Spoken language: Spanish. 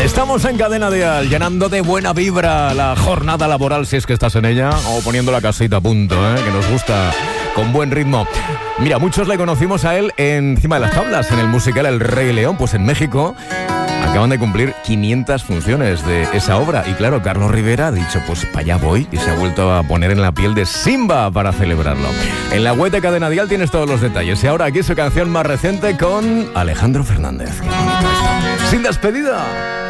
Estamos en Cadena Dial, llenando de buena vibra la jornada laboral, si es que estás en ella, o poniendo la casita a punto, que nos gusta, con buen ritmo. Mira, muchos le conocimos a él encima de las tablas, en el musical El Rey León, pues en México acaban de cumplir 500 funciones de esa obra. Y claro, Carlos Rivera ha dicho, pues para allá voy, y se ha vuelto a poner en la piel de Simba para celebrarlo. En la web de Cadena Dial tienes todos los detalles. Y ahora aquí su canción más reciente con Alejandro Fernández. Qué bonito esto. Sin despedida.